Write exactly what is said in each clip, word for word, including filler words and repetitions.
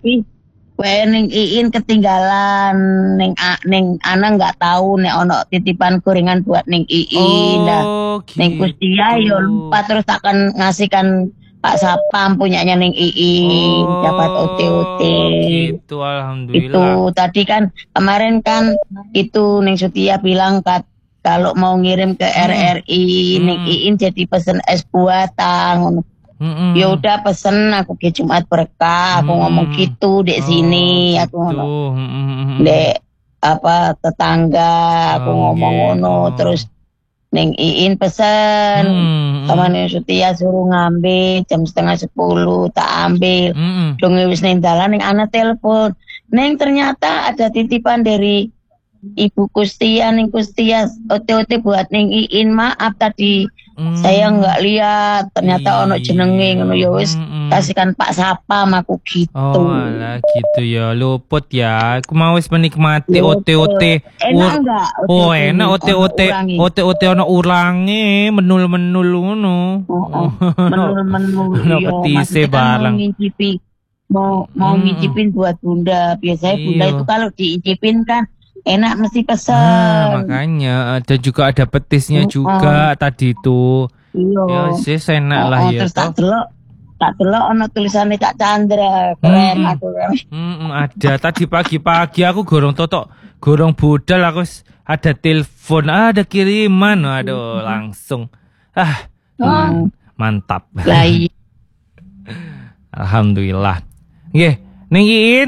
tapi kowe ning Iin ketinggalan ning a, ning Ana nggak tahu nek ono titipan gorengan buat ning Iin. Nah, Oh, ning Kustia gitu. yo lupa terus akan ngasihkan Pak Sapam punyanya ning Iin dapat O T O T. Gitu, alhamdulillah. Itu tadi kan kemarin kan itu ning Sutia bilang kat kalau mau ngirim ke Hmm. R R I Hmm. ning Iin jadi pesen es buatan. Mm-mm. Ya udah pesen aku ke Jumat berkah, aku Mm-mm. ngomong gitu dek Oh, sini, gitu. aku ngomong Mm-mm. dek apa tetangga, aku Oh, ngomong nggih. ngono Oh. terus neng Iin pesen Mm-mm. sama neng Sutia suruh ngambil jam setengah sepuluh tak ambil, Mm-mm. dong wis neng dalan neng anak telepon, neng ternyata ada titipan dari Ibu Kustia, neng Kustia O T O T buat neng Iin, maaf tadi Mm. saya nggak lihat ternyata ono jenenge ngono ya wis Mm-mm. kasihkan Pak Sapam aku gitu. Oh, alah gitu ya. Luput ya. Aku mau wis menikmati O Luput. T O T. Enak Ur- enggak O T O T Oh, ini? enak O T O T. Ono urangi. O T O T ono urange, menul-menul ngono. Oh, oh. Menul-menul Ono iya, petise maksudnya kan mau bareng. ngincipi mau mau Mm-mm. ngicipin buat Bunda. Biasanya Bunda Iya. itu kalau diicipin kan enak mesti pesen. Ah, makanya ada juga ada petisnya Mm-mm. juga tadi itu. Iya. Ya sih enak Oh, lah oh, ya terus tak toh. delok tak delok ono tulisannya Kak Chandra. Keren Mm-mm. aku kan. Mm-mm, ada tadi pagi-pagi aku gorong totok, gorong budal aku s- ada telepon, ah, ada kiriman, aduh langsung, ah Oh. mantap, Lah iya. alhamdulillah. Nggih, ning Iin.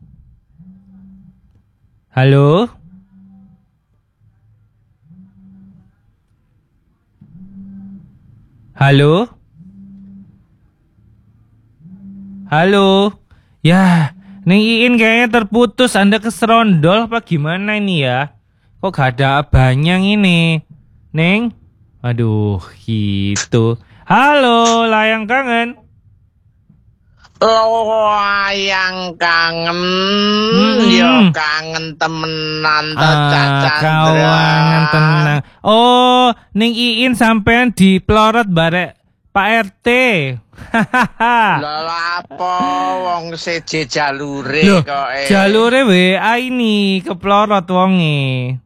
Halo. Halo. Halo. Ya, ning Iin kayaknya terputus. Anda keserondol apa gimana ini ya? Kok gak ada abangnya ini? Neng? Aduh, gitu. Halo, layang kangen. Layang kangen, Hmm. yo kangen temenan to Cak Ah, Chandra. kawangan tenang. Oh, ning Iin sampean di pelorot barek Pak R T. Hahaha. Lah apa wong seje jalure Loh, kok eh. jalure W A ini keplorot wonge.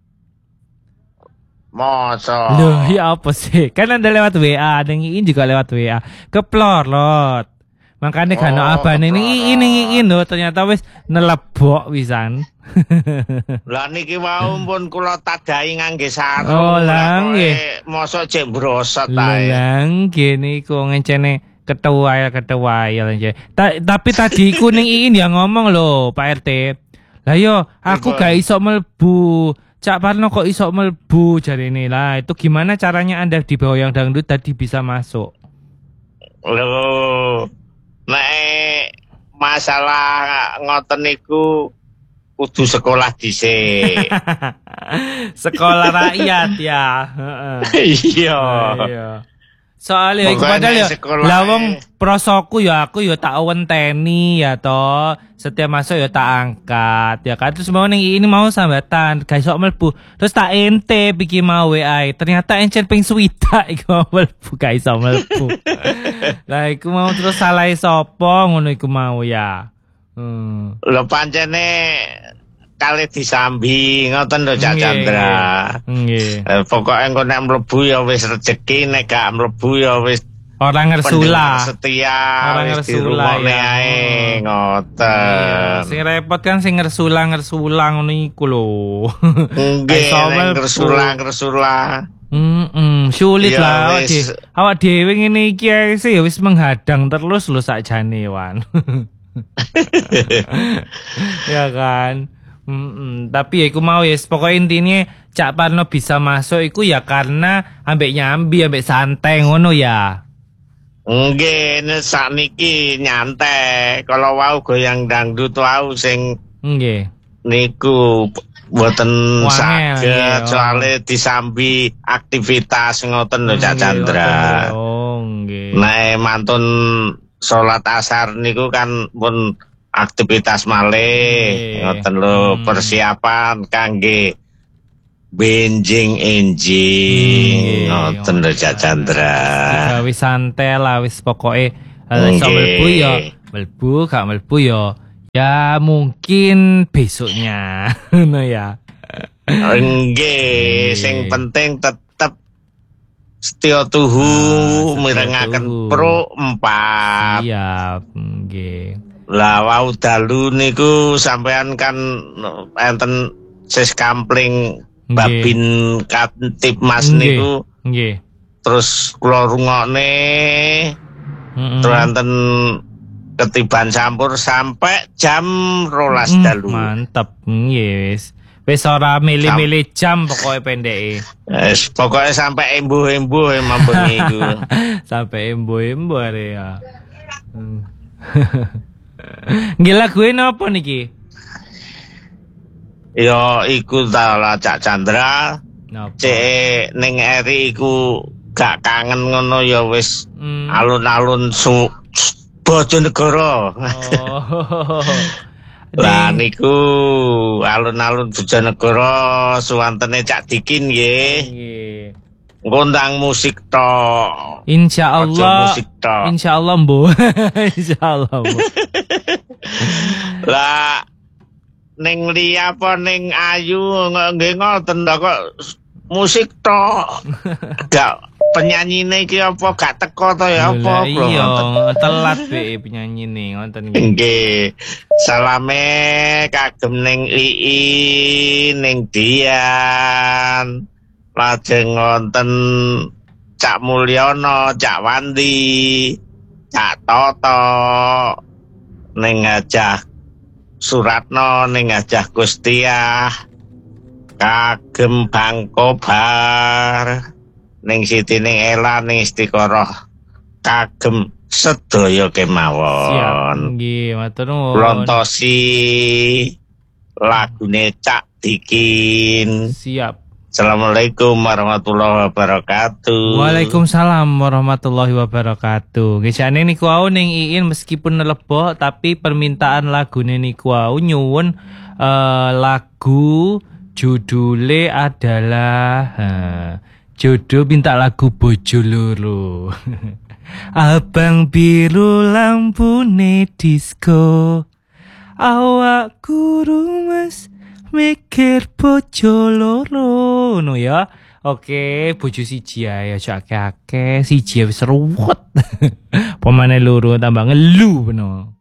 Masa. Loh, ya apa sih? Kan Anda lewat W A, ning Iin juga lewat W A. Keplorot. Makanya kan Oh, abane ning Iin ning Iin lho ternyata wis nelebok wisan. Lah niki wau pun kula tadahi ngangge sarung. Oh, lah, Lah kok, nggih. eh, mosok cek brosot ae. Lelang gini ku ngencene ketua ketua ya Ta tapi tadi ku ning Iin ya ngomong loh Pak R T. Lah yo aku Apa? gak iso melbu. Cak Parno kok iso melbu jarine lah. Itu gimana caranya Anda di Boyong Dangdut tadi bisa masuk? Lho, nek masalah ngoten niku kudu sekolah dhisik. Sekolah rakyat ya. Heeh. Iya. Iya. Soalnya iku Pokoknya padahal ya sekolah lawang e. prosoku ya aku ya tak wenteni ya toh. Setiap masuk ya tak angkat ya kan terus mau ning ini mau sambatan guys sok mlebu terus tak ente pikir mau W A ternyata encen ping swidak iku mau mlebu guys sok mlebu. Lah iku mau terus salah sapa ngono iku mau ya. Hmm. Lho pancene kali disambi ngoten lho Cak Nggih, Chandra. Nggih. Eh, Pokoke engko nek mlebu ya wis rezeki, nek gak mlebu ya wis Orang ngersula. pendengar setia, Orang wis ngersula, dirungokne ya. ae Iya, ngoten. sing repot kan sing ngersula ngersula ngono iku lho. Nggih, Iso nek mlebu. ngersula-ngersula. Mm sulit Ya, lah awak wis. de- awak dhewe ngene iki ae sih ya wis menghadang terus lho sakjane wan. Ya kan. Mm-mm. Tapi ya iku mau ya pokoknya intinya Cak Parno bisa masuk iku ya karena ambek nyambi ambek santai ngono ya. Nggih, nek sakniki nyantai. Kalau wau goyang dangdut wau sing Nggih. niku boten Wangel, saged nggih, oh. soalnya disambi aktivitas ngoten lho Cak Nggih, Chandra. ngoten lho. Oh, nggih. Nek mantun salat asar niku kan pun aktivitas malih Nggih. ngoten lho Hmm. persiapan kangge benjing enjing Nggih, ngoten lho Cak Chandra. Ya wis santai lah wis pokoke Nggih. iso mlebu ya mlebu gak mlebu ya Ya mungkin besoknya. Ngono ya. Nggih, sing penting tetep setya tuhu Ah, setya mirengaken tuhu. pro empat. Siap, nggih. Lah wau dalu niku sampean kan enten sis kampling Nggih. Babin Kantip Mas Nggih. niku Nggih. terus kula rungokne Mm-mm. terus enten ketiban campur sampai jam rolas Mm, dalu. Mantep, nggih wis. Wis ora milih-milih jam pokoknya pendeke. Wis pokoke sampai embuh-embuh emang bengi iku. Sampai embo-embo are ya. Hmm. Nggih lagu napa niki? Ya iku ta lah Cak Chandra. Napa? Cek ning eri iku gak kangen ngono ya wis Hmm. alun-alun su Bojonegoro. Oh. Lah Ning- niku alun-alun Bojonegoro suwantene Cak Dikin nggih. Nggih. Ngundang musik tok. Insya Aja Allah, musik tok. insya Allah mbo, insya Allah mbo. Lah ning liya apa ning ayu nggih ngoten tok kok musik tok. Gak penyanyine iki apa gak teko to ya apa? Lah iya, telat be penyanyi nih ngoten nggih. Nggih. Salame kagem ning Ii ning Dian. Lajeng wonten Cak Mulyono, Cak Wandi, Cak Toto, ning Hajah Suratno, ning Hajah Gustiah, kagem Bang Kobar, ning Siti ning Ela, ning Istiqoroh, kagem sedaya Siap, kemawon. nggih, matur nuwun. Lontosi lagune Cak Dikin. Siap. Assalamualaikum warahmatullahi wabarakatuh. Waalaikumsalam warahmatullahi wabarakatuh. Gisane niku wau ning Iin meskipun nelebok tapi permintaan lagune niku wau nyuwun eh, lagu judule adalah eh, jodoh minta lagu Bojo Loro. Abang biru lampune disco. Awak guru mas mikir bojo loro no ya. Oke, bojo siji ae aja akeh-akeh, siji wis ruwet. Pemane loro tambah ngelu beno.